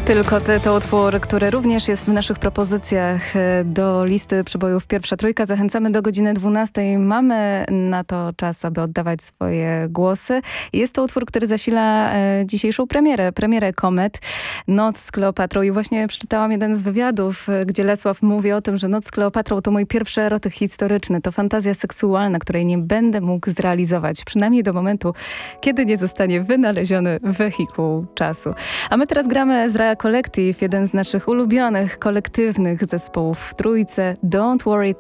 Tylko ty to utwór, który również jest w naszych propozycjach do listy przybojów Pierwsza Trójka. Zachęcamy do godziny 12. Mamy na to czas, aby oddawać swoje głosy. Jest to utwór, który zasila dzisiejszą premierę Komet, Noc z Kleopatrą. I właśnie przeczytałam jeden z wywiadów, gdzie Lesław mówi o tym, że Noc z Kleopatrą to mój pierwszy erotyk historyczny. To fantazja seksualna, której nie będę mógł zrealizować. Przynajmniej do momentu, kiedy nie zostanie wynaleziony wehikuł czasu. A my teraz gramy z Collective, jeden z naszych ulubionych, kolektywnych zespołów w Trójce. Don't Worry